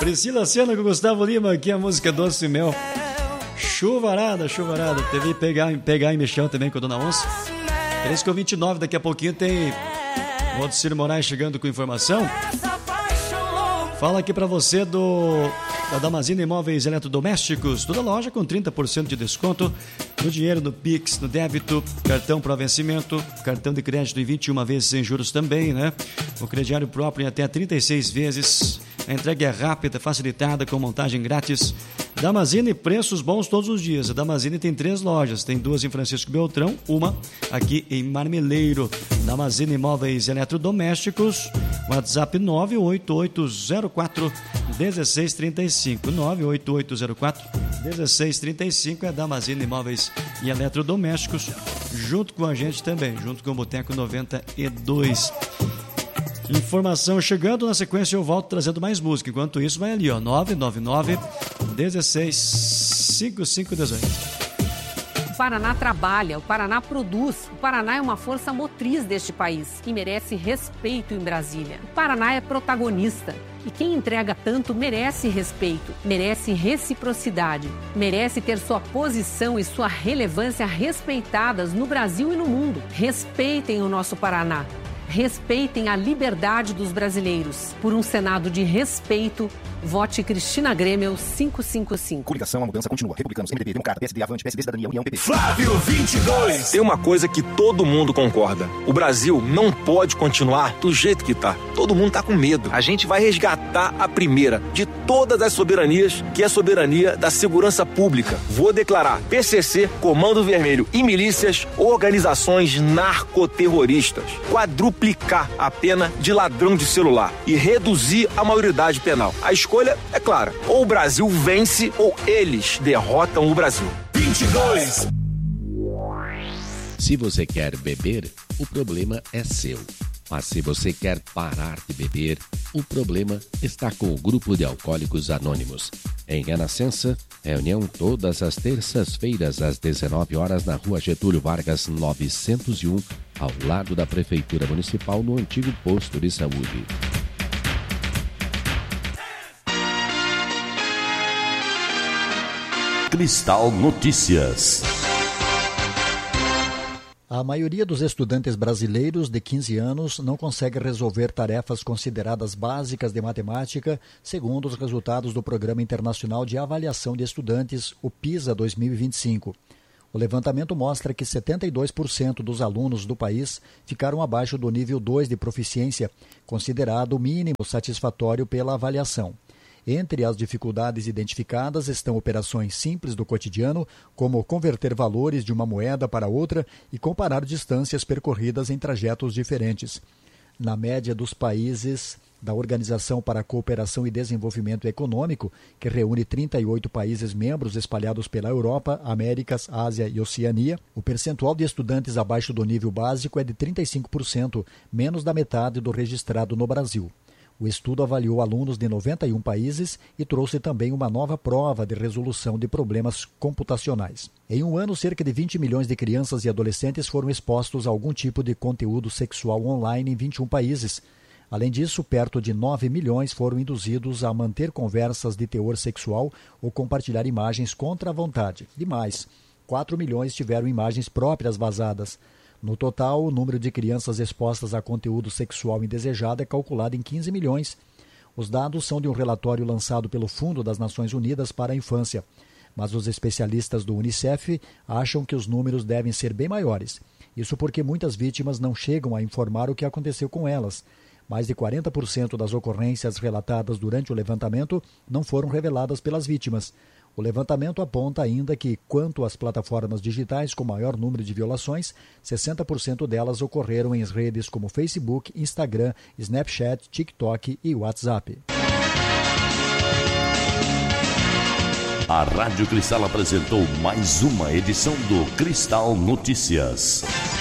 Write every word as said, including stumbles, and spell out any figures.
Priscila Senna com Gustavo Lima, aqui a música Doce e Mel. Chuvarada, chuvarada. Teve pegar, pegar em mexão também com a Dona Onça. três com vinte e nove, daqui a pouquinho tem o Odicílio Moraes chegando com informação. Fala aqui pra você do da Damazina Imóveis Eletrodomésticos. Toda loja com trinta por cento de desconto no dinheiro, no Pix, no débito, cartão para vencimento, cartão de crédito em vinte e uma vezes sem juros também, né? O crediário próprio em até trinta e seis vezes. A entrega é rápida, facilitada, com montagem grátis. Damazine, preços bons todos os dias. A Damazine tem três lojas. Tem duas em Francisco Beltrão, uma aqui em Marmeleiro. Damazine Imóveis Eletrodomésticos. WhatsApp nove oito oito zero quatro um seis três cinco. nove oito oito zero quatro um seis três cinco é Damazine Imóveis e Eletrodomésticos. Junto com a gente também, junto com o Boteco noventa e dois. Informação chegando, na sequência eu volto trazendo mais música. Enquanto isso, vai ali, ó, nove nove nove, um seis, cinco cinco um oito. O Paraná trabalha, o Paraná produz, o Paraná é uma força motriz deste país, que merece respeito em Brasília. O Paraná é protagonista e quem entrega tanto merece respeito, merece reciprocidade, merece ter sua posição e sua relevância respeitadas no Brasil e no mundo. Respeitem o nosso Paraná. Respeitem a liberdade dos brasileiros. Por um Senado de respeito, vote Cristina Grêmio cinco cinco cinco. Coligação, a mudança continua. Republicanos, M D B, Democrata, P S D, Avante, P S D, Cidadania, União, P P. Flávio vinte e dois. Tem uma coisa que todo mundo concorda. O Brasil não pode continuar do jeito que tá. Todo mundo tá com medo. A gente vai resgatar a primeira de todas as soberanias, que é a soberania da segurança pública. Vou declarar P C C, Comando Vermelho e milícias, organizações narcoterroristas. Quadruplicar a pena de ladrão de celular e reduzir a maioridade penal. A escolha é clara. Ou o Brasil vence ou eles derrotam o Brasil. vinte e dois. Se você quer beber, o problema é seu. Mas se você quer parar de beber, o problema está com o Grupo de Alcoólicos Anônimos. Em Renascença, reunião todas as terças-feiras às dezenove horas na Rua Getúlio Vargas novecentos e um, ao lado da Prefeitura Municipal, no antigo posto de saúde. Cristal Notícias. A maioria dos estudantes brasileiros de quinze anos não consegue resolver tarefas consideradas básicas de matemática, segundo os resultados do Programa Internacional de Avaliação de Estudantes, o PISA dois mil e vinte e cinco. O levantamento mostra que setenta e dois por cento dos alunos do país ficaram abaixo do nível dois de proficiência, considerado o mínimo satisfatório pela avaliação. Entre as dificuldades identificadas estão operações simples do cotidiano, como converter valores de uma moeda para outra e comparar distâncias percorridas em trajetos diferentes. Na média dos países da Organização para a Cooperação e Desenvolvimento Econômico, que reúne trinta e oito países membros espalhados pela Europa, Américas, Ásia e Oceania, o percentual de estudantes abaixo do nível básico é de trinta e cinco por cento, menos da metade do registrado no Brasil. O estudo avaliou alunos de noventa e um países e trouxe também uma nova prova de resolução de problemas computacionais. Em um ano, cerca de vinte milhões de crianças e adolescentes foram expostos a algum tipo de conteúdo sexual online em vinte e um países. Além disso, perto de nove milhões foram induzidos a manter conversas de teor sexual ou compartilhar imagens contra a vontade. E mais, quatro milhões tiveram imagens próprias vazadas. No total, o número de crianças expostas a conteúdo sexual indesejado é calculado em quinze milhões. Os dados são de um relatório lançado pelo Fundo das Nações Unidas para a Infância, mas os especialistas do Unicef acham que os números devem ser bem maiores. Isso porque muitas vítimas não chegam a informar o que aconteceu com elas. Mais de quarenta por cento das ocorrências relatadas durante o levantamento não foram reveladas pelas vítimas. O levantamento aponta ainda que, quanto às plataformas digitais com maior número de violações, sessenta por cento delas ocorreram em redes como Facebook, Instagram, Snapchat, TikTok e WhatsApp. A Rádio Cristal apresentou mais uma edição do Cristal Notícias.